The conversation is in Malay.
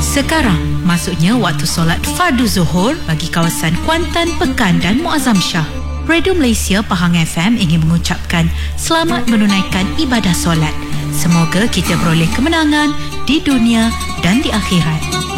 Sekarang, maksudnya waktu solat fardu Zuhur bagi kawasan Kuantan, Pekan dan Muazzam Shah. Radio Malaysia Pahang FM ingin mengucapkan selamat menunaikan ibadah solat. Semoga kita beroleh kemenangan di dunia dan di akhirat.